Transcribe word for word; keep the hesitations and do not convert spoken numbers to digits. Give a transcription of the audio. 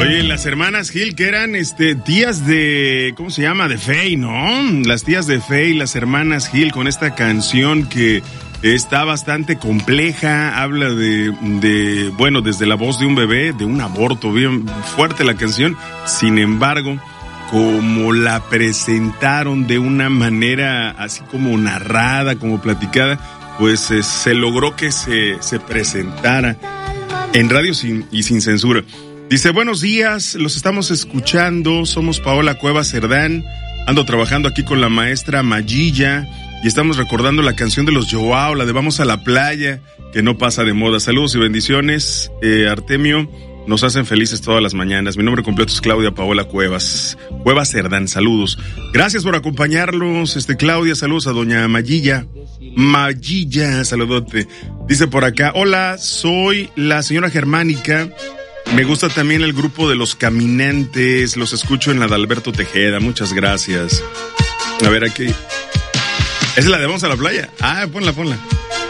Oye, las hermanas Gil, que eran este tías de, ¿cómo se llama? De Fey, ¿no? Las tías de Fey, las hermanas Gil, con esta canción que está bastante compleja, habla de, de, bueno, desde la voz de un bebé, de un aborto, bien fuerte la canción. Sin embargo, como la presentaron de una manera así como narrada, como platicada, pues eh, se logró que se, se presentara en radio sin, y sin censura. Dice, buenos días, los estamos escuchando, somos Paola Cuevas Cerdán, ando trabajando aquí con la maestra Mayilla y estamos recordando la canción de los Joao, la de Vamos a la Playa, que no pasa de moda. Saludos y bendiciones, eh, Artemio, nos hacen felices todas las mañanas. Mi nombre completo es Claudia Paola Cuevas, Cuevas Cerdán, saludos. Gracias por acompañarnos, este Claudia, saludos a doña Mayilla. Mayilla, saludote. Dice por acá, hola, soy la señora Germánica. Me gusta también el grupo de Los Caminantes, los escucho en la de Alberto Tejeda, muchas gracias. A ver aquí. ¿Esa es la de Vamos a la Playa? Ah, ponla, ponla.